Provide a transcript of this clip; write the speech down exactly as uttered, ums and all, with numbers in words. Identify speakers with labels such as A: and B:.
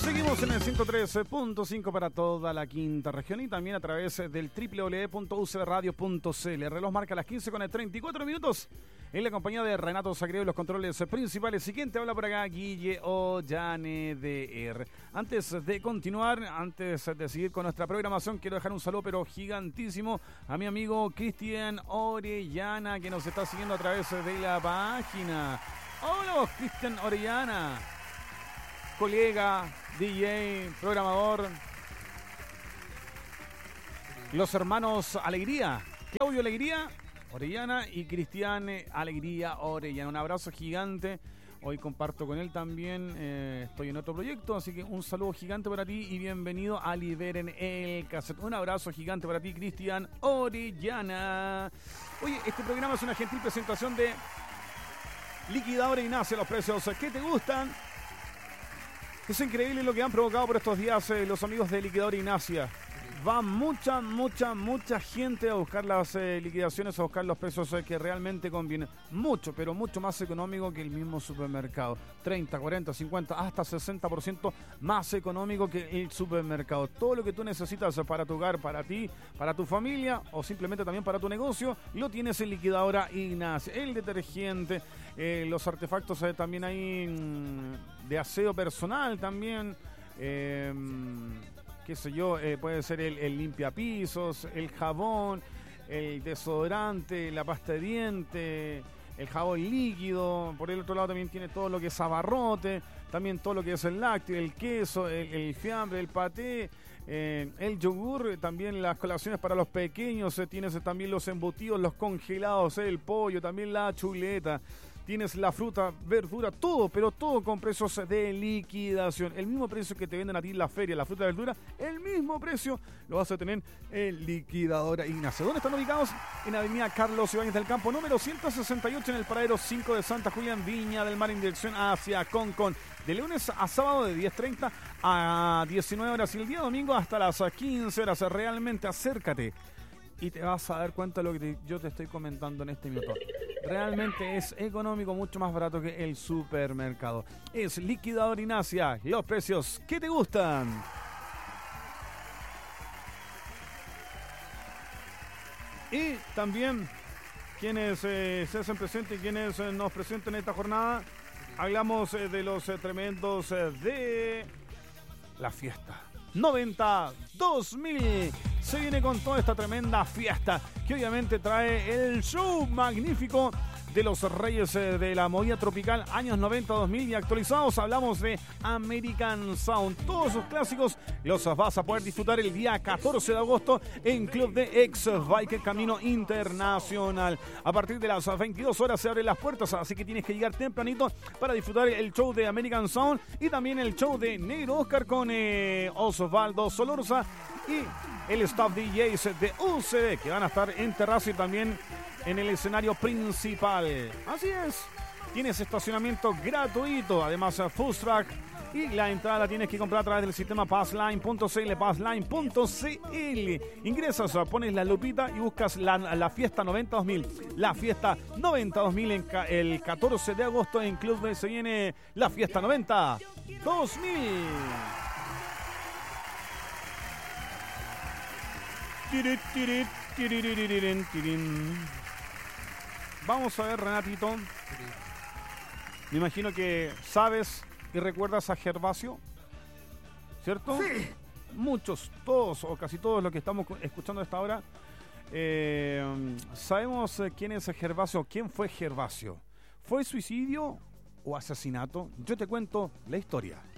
A: Seguimos en el ciento trece punto cinco para toda la quinta región y también a través del doble u doble u doble u punto u c b radio punto c l. El reloj marca las quince con treinta y cuatro minutos en la compañía de Renato Sagredo y los controles principales. ¿Y quién te habla por acá? Guille Ollane D R. Antes de continuar, antes de seguir con nuestra programación, quiero dejar un saludo pero gigantísimo a mi amigo Cristian Orellana, que nos está siguiendo a través de la página. Hola, Cristian Orellana, colega, D J, programador. Los hermanos Alegría, Claudio Alegría Orellana y Cristian Alegría Orellana. Un abrazo gigante. Hoy comparto con él también, eh, estoy en otro proyecto, así que un saludo gigante para ti y bienvenido a Liberen el Cassette. Un abrazo gigante para ti, Cristian Orellana. Oye, este programa es una gentil presentación de Liquidadora Ignacia, los precios que te gustan. Es increíble lo que han provocado por estos días eh, los amigos de Liquidadora Ignacia. Va mucha, mucha, mucha gente a buscar las eh, liquidaciones, a buscar los precios eh, que realmente convienen. Mucho, pero mucho más económico que el mismo supermercado. treinta, cuarenta, cincuenta, hasta sesenta por ciento más económico que el supermercado. Todo lo que tú necesitas para tu hogar, para ti, para tu familia o simplemente también para tu negocio, lo tienes en Liquidadora Ignacia. El detergente, eh, los artefactos eh, también hay mmm, de aseo personal también. Eh, qué sé yo, eh, puede ser el, el limpiapisos, el jabón, el desodorante, la pasta de diente, el jabón líquido. Por el otro lado también tiene todo lo que es abarrote, también todo lo que es el lácteo, el queso, el, el fiambre, el paté, eh, el yogur, también las colaciones para los pequeños, eh, tienes también los embutidos, los congelados, eh, el pollo, también la chuleta. Tienes la fruta, verdura, todo, pero todo con precios de liquidación. El mismo precio que te venden a ti en la feria, la fruta y verdura, el mismo precio lo vas a tener en Liquidadora Ignacia. ¿Dónde están ubicados? En Avenida Carlos Ibáñez del Campo, número ciento sesenta y ocho, en el paradero cinco de Santa Julia, en Viña del Mar, en dirección hacia Concón. De lunes a sábado de diez treinta a diecinueve horas y el día domingo hasta las quince horas. Realmente acércate y te vas a dar cuenta de lo que te, yo te estoy comentando en este minuto. Realmente es económico, mucho más barato que el supermercado. Es Liquidadora Ignacia, los precios que te gustan. Y también quienes eh, se hacen presentes y quienes eh, nos presentan esta jornada, hablamos eh, de los eh, tremendos eh, de la fiesta noventa dos mil. Se viene con toda esta tremenda fiesta que obviamente trae el show magnífico de los Reyes de la Movida Tropical años noventa dos mil y actualizados. Hablamos de American Sound. Todos sus clásicos los vas a poder disfrutar el día catorce de agosto en Club de Ex Bike Camino Internacional. A partir de las veintidós horas se abren las puertas, así que tienes que llegar tempranito para disfrutar el show de American Sound y también el show de Negro Oscar con eh, Osvaldo Solorza y el staff D Js de U C B que van a estar en terraza y también en el escenario principal. Así es, tienes estacionamiento gratuito, además food truck, y la entrada la tienes que comprar a través del sistema passline punto c l, passline punto c l. Ingresas, pones la lupita y buscas la, la fiesta noventa dos mil. La fiesta noventa dos mil en ca, el catorce de agosto en Club B se viene la fiesta noventa dos mil. Tirit, tirit, tiririririn, tirin. Vamos a ver, Renatito. Me imagino que sabes y recuerdas a Gervasio, ¿cierto?
B: Sí.
A: Muchos, todos o casi todos los que estamos escuchando a esta hora eh, sabemos quién es Gervasio. ¿Quién fue Gervasio? ¿Fue suicidio o asesinato? Yo te cuento la historia.